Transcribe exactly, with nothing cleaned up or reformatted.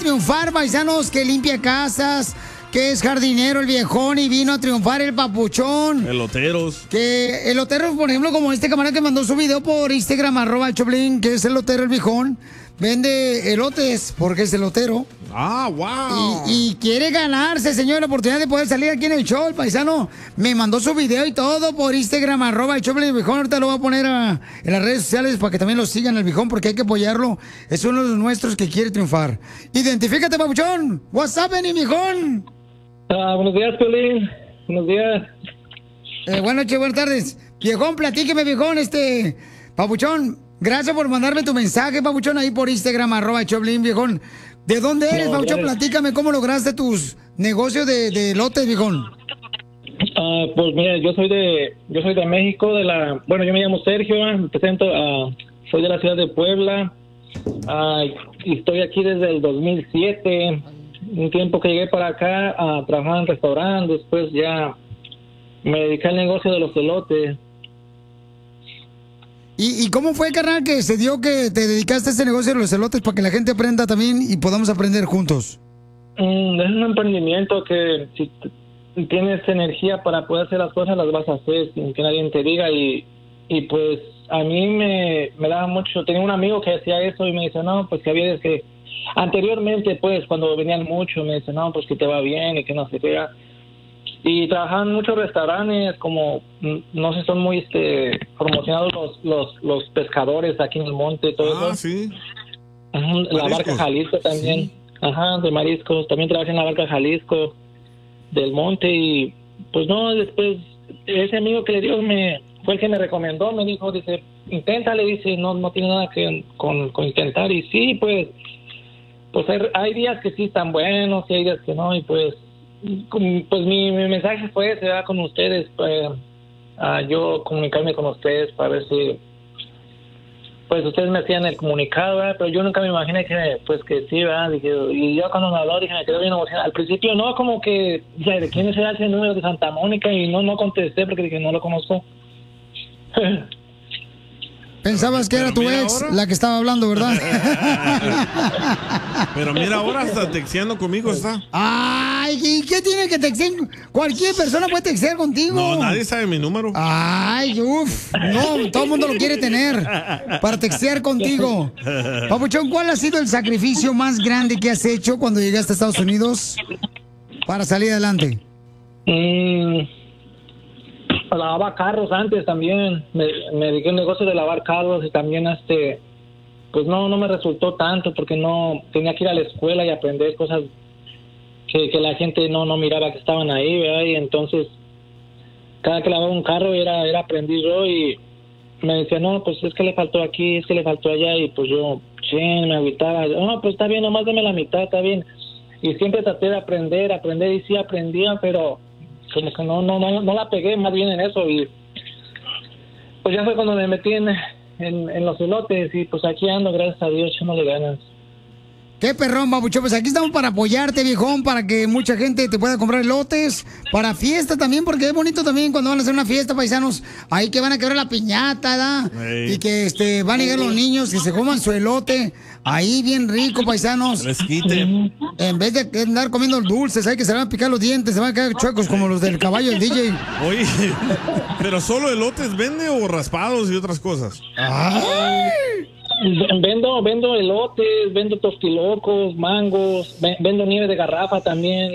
triunfar, paisanos, que limpia casas, que es jardinero el viejón y vino a triunfar el papuchón. Eloteros. Que eloteros, por ejemplo, como este camarada que mandó su video por Instagram, arroba el Choplin, que es elotero el viejón. Vende elotes porque es elotero. Ah, wow. Y, y quiere ganarse, señor, la oportunidad de poder salir aquí en el show. El paisano me mandó su video y todo por Instagram, arroba el Choplin, el viejón. Ahorita lo voy a poner a, en las redes sociales para que también lo sigan el viejón porque hay que apoyarlo. Es uno de los nuestros que quiere triunfar. Identifícate, papuchón. What's happening, viejón? Ah, buenos días, Piolín. Buenos días. Eh, buenas noches, buenas tardes. Viejón, platíqueme, viejón, este... Papuchón, gracias por mandarme tu mensaje, papuchón, ahí por Instagram, arroba Choplin, viejón. ¿De dónde eres, No, papuchón? gracias. Platícame cómo lograste tus negocios de, de lotes, viejón. Ah, pues mira, yo soy de yo soy de México, de la... Bueno, yo me llamo Sergio, ah, me presento, ah, soy de la ciudad de Puebla. Ah, y estoy aquí desde el dos mil siete. Un tiempo que llegué para acá a trabajar en restaurante, después ya me dediqué al negocio de los elotes. ¿Y, ¿Y cómo fue, carnal, que se dio que te dedicaste a este negocio de los elotes para que la gente aprenda también y podamos aprender juntos? Mm, es un emprendimiento que si t- tienes energía para poder hacer las cosas, las vas a hacer sin que nadie te diga. Y, y pues a mí me, me daba mucho. Tenía un amigo que hacía eso y me dice, no, pues que había que... Anteriormente, pues, cuando venían mucho, me dice, no, pues que te va bien y que no se qué. Y trabajaban en muchos restaurantes, como, mm, no sé, son muy este, promocionados los, los, los pescadores aquí en el monte, todo Ah, eso. sí. Ajá, la Mariscos. barca Jalisco también. Sí. Ajá, de mariscos. También trabajé en la barca Jalisco del monte. Y pues no, después ese amigo que le dio me, fue el que me recomendó. Me dijo, dice, inténtale, dice, no, no tiene nada que con, con intentar. Y sí, pues, pues hay, hay días que sí están buenos y hay días que no. Y pues, com- pues mi, mi mensaje fue ese, ¿verdad? Con ustedes, pues, ah, yo comunicarme con ustedes para ver si pues ustedes me hacían el comunicado, ¿verdad? Pero yo nunca me imaginé que, pues que sí, ¿verdad? Dije, y yo cuando me habló dije, me quedé bien emocionado. Al principio no, como que, o sea, ¿de quién será ese número de Santa Mónica? Y no, no contesté porque dije, no lo conozco. Pensabas que era tu mira ex ahora. la que estaba hablando, ¿verdad? Pero mira, ahora hasta texteando conmigo está. Ay, ¿y qué tiene que textear? Cualquier persona puede textear contigo. No, nadie sabe mi número. Ay, uff, no, todo el mundo lo quiere tener para textear contigo. Papuchón, ¿cuál ha sido el sacrificio más grande que has hecho cuando llegaste a Estados Unidos para salir adelante? Mm, lavaba carros antes también, me, me dediqué al negocio de lavar carros y también este, pues no, no me resultó tanto porque no tenía que ir a la escuela y aprender cosas que, que la gente no, no miraba que estaban ahí, ¿verdad? Y entonces cada que lavaba un carro era, era aprendiz yo y me decía, no, pues es que le faltó aquí, es que le faltó allá y pues yo, sí, me agüitaba, no, pues está bien, nomás deme la mitad, está bien. Y siempre traté de aprender, aprender y sí aprendía, pero como que no, no, no, no la pegué más bien en eso y pues ya fue cuando me metí en, en, en los elotes y pues aquí ando, gracias a Dios, echándole ganas. Qué perrón, Papuchón. Pues aquí estamos para apoyarte, viejón, para que mucha gente te pueda comprar elotes, para fiesta también, porque es bonito también cuando van a hacer una fiesta, paisanos, ahí que van a quebrar la piñata, ¿verdad? Ey. Y que este, van a llegar los niños, que se coman su elote, ahí bien rico, paisanos. Fresquite. En vez de andar comiendo dulces, hay que se van a picar los dientes, se van a quedar chuecos como los del caballo del D J. Oye, ¿pero solo elotes vende o raspados y otras cosas? Ay. Vendo, vendo elotes, vendo tostilocos, mangos, ve- vendo nieve de garrafa también.